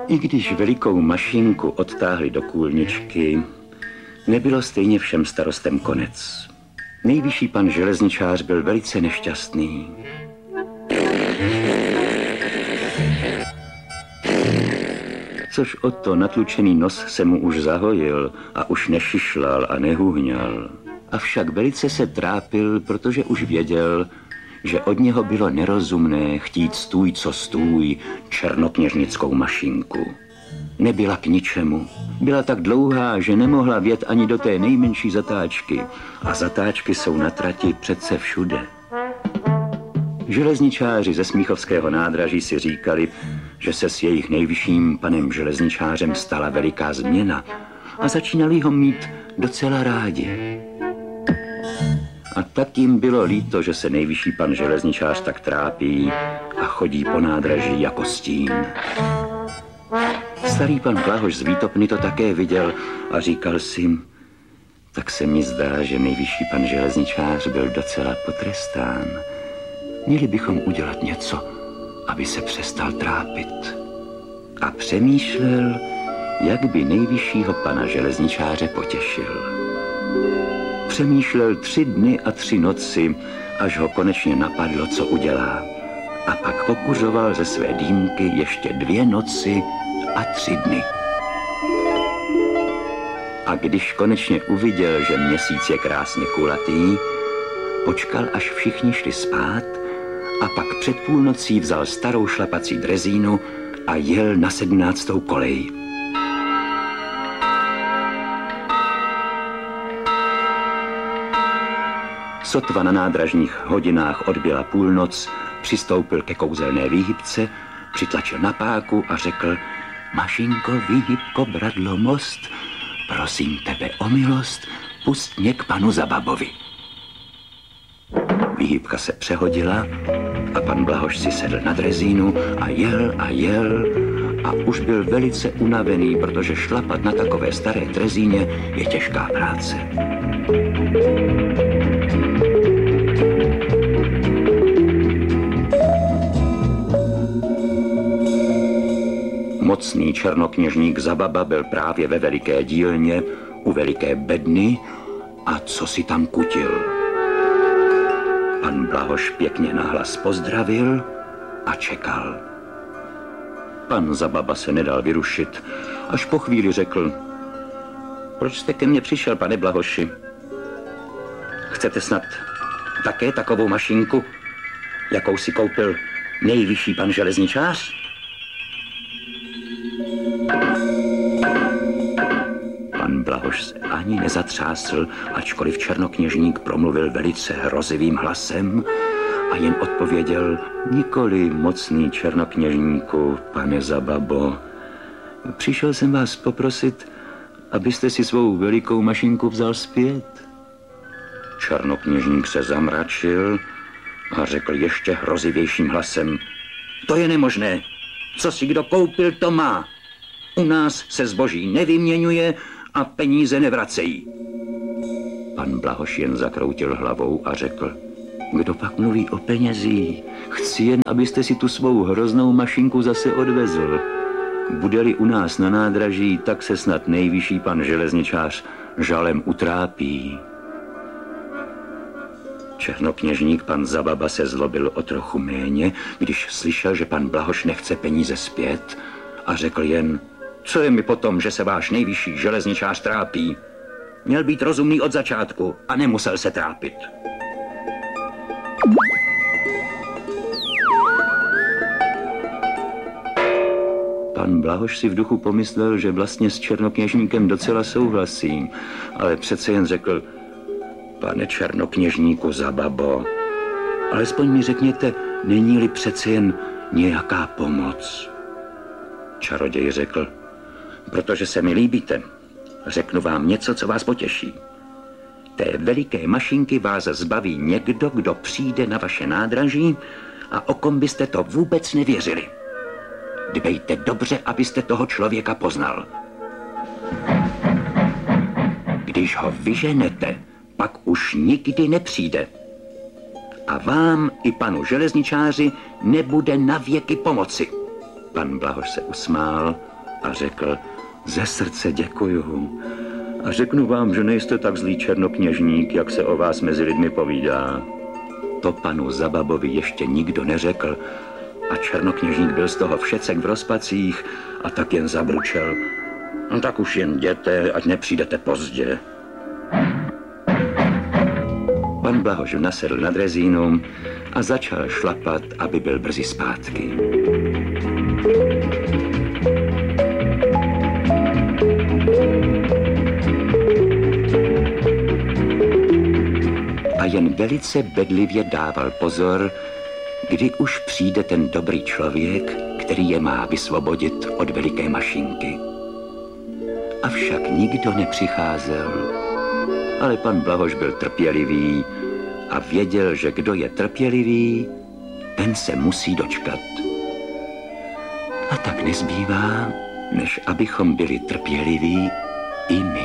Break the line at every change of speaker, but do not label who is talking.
I když velikou mašinku odtáhli do kůlničky, nebylo stejně všem starostem konec. Nejvyšší pan železničář byl velice nešťastný. Což o to natlučený nos se mu už zahojil a už nešišlal a nehuhňal. Avšak velice se trápil, protože už věděl, že od něho bylo nerozumné chtít stůj co stůj černokněžnickou mašinku. Nebyla k ničemu. Byla tak dlouhá, že nemohla vjet ani do té nejmenší zatáčky. A zatáčky jsou na trati přece všude. Železničáři ze Smíchovského nádraží si říkali, že se s jejich nejvyšším panem železničářem stala veliká změna a začínali ho mít docela rádi. A tak jim bylo líto, že se nejvyšší pan železničář tak trápí a chodí po nádraží jako stín. Starý pan Blahoš z Výtopny to také viděl a říkal si, tak se mi zdá, že nejvyšší pan železničář byl docela potrestán. Měli bychom udělat něco, aby se přestal trápit. A přemýšlel, jak by nejvyššího pana železničáře potěšil. Přemýšlel 3 dny a 3 noci, až ho konečně napadlo, co udělá. A pak pokuřoval ze své dýmky ještě 2 noci a 3 dny. A když konečně uviděl, že měsíc je krásně kulatý, počkal, až všichni šli spát a pak před půlnocí vzal starou šlapací drezínu a jel na 17. kolej. Sotva na nádražních hodinách odbyla půlnoc, přistoupil ke kouzelné výhybce, přitlačil na páku a řekl: Mašinko, výhybko, bradlo, most, prosím tebe o milost, pust mě k panu Zababovi. Výhybka se přehodila a pan Blahoš si sedl na drezínu a jel a už byl velice unavený, protože šlapat na takové staré drezíně je těžká práce. Mocný černokněžník Zababa byl právě ve veliké dílně u veliké bedny a co si tam kutil. Pan Blahoš pěkně nahlas pozdravil a čekal. Pan Zababa se nedal vyrušit, až po chvíli řekl: Proč jste ke mně přišel, pane Blahoši? Chcete snad také takovou mašinku, jakou si koupil nejvyšší pan železničář? Pan Blahoš se ani nezatřásl, ačkoliv černokněžník promluvil velice hrozivým hlasem a jen odpověděl: Nikoli, mocný černokněžníku, pane Zababo. Přišel jsem vás poprosit, abyste si svou velikou mašinku vzal zpět. Černokněžník se zamračil a řekl ještě hrozivějším hlasem: To je nemožné. Co si kdo koupil, to má. U nás se zboží nevyměňuje a peníze nevracejí. Pan Blahoš jen zakroutil hlavou a řekl: Kdo pak mluví o penězích? Chci jen, abyste si tu svou hroznou mašinku zase odvezl. Bude-li u nás na nádraží, tak se snad nejvyšší pan železničář žalem utrápí. Černokněžník pan Zababa se zlobil o trochu méně, když slyšel, že pan Blahoš nechce peníze zpět, a řekl jen: Co je mi potom, že se váš nejvyšší železničář trápí? Měl být rozumný od začátku a nemusel se trápit. Pan Blahoš si v duchu pomyslel, že vlastně s černokněžníkem docela souhlasí, ale přece jen řekl: Pane černokněžníku Zababo, alespoň mi řekněte, není-li přece jen nějaká pomoc? Čaroděj řekl: Protože se mi líbíte, řeknu vám něco, co vás potěší. Té veliké mašinky vás zbaví někdo, kdo přijde na vaše nádraží a o kom byste to vůbec nevěřili. Dbejte dobře, abyste toho člověka poznal. Když ho vyženete, pak už nikdy nepřijde. A vám i panu železničáři nebude na věky pomoci. Pan Blahoš se usmál a řekl: ze srdce děkuju. A řeknu vám, že nejste tak zlý černokněžník, jak se o vás mezi lidmi povídá. To panu Zababovi ještě nikdo neřekl a černokněžník byl z toho všecek v rozpacích a tak jen zabručel: no tak už jen jděte, ať nepřijdete pozdě. Pan Blahoš nasedl na drezínu a začal šlapat, aby byl brzy zpátky. A jen velice bedlivě dával pozor, kdy už přijde ten dobrý člověk, který je má vysvobodit od veliké mašinky. Avšak nikdo nepřicházel, ale pan Blahoš byl trpělivý a věděl, že kdo je trpělivý, ten se musí dočkat. A tak nezbývá, než abychom byli trpěliví i my.